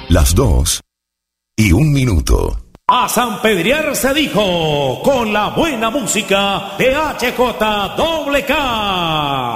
Las 2:01. A San Pedriar se dijo, con la buena música de HJWK.